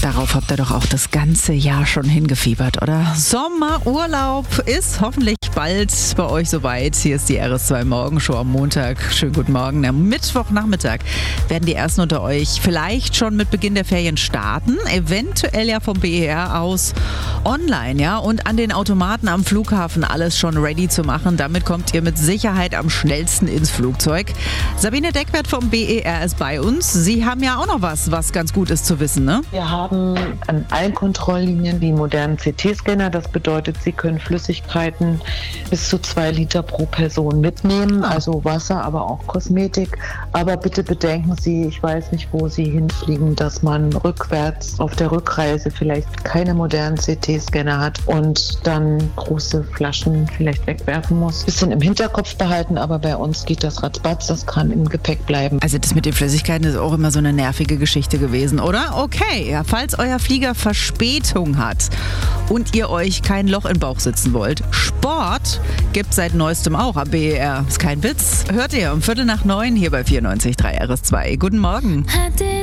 Darauf habt ihr doch auch das ganze Jahr schon hingefiebert, oder? Sommerurlaub ist hoffentlich bald bei euch soweit. Hier ist die RS2 Morgenshow am Montag. Schönen guten Morgen. Am Mittwochnachmittag werden die ersten unter euch vielleicht schon mit Beginn der Ferien starten. Eventuell ja vom BER aus online, ja. Und an den Automaten am Flughafen alles schon ready zu machen. Damit kommt ihr mit Sicherheit am schnellsten ins Flugzeug. Sabine Deckwert vom BER ist bei uns. Sie haben ja auch noch was ganz gut ist zu wissen, ne? Wir haben an allen Kontrolllinien die modernen CT-Scanner. Das bedeutet, Sie können Flüssigkeiten bis zu 2 Liter pro Person mitnehmen, also Wasser, aber auch Kosmetik. Aber bitte bedenken Sie, ich weiß nicht, wo Sie hinfliegen, dass man rückwärts auf der Rückreise vielleicht keine modernen CT-Scanner hat und dann große Flaschen vielleicht wegwerfen muss. Bisschen im Hinterkopf behalten, aber bei uns geht das ratzbatz, das kann im Gepäck bleiben. Also das mit den Flüssigkeiten ist auch immer so eine nervige Geschichte gewesen, oder? Okay, ja, falls euer Flieger Verspätung hat und ihr euch kein Loch im Bauch sitzen wollt, Sport gibt's seit neuestem auch am BER. Ist kein Witz. Hört ihr um 8:45 hier bei 94.3 RS2. Guten Morgen.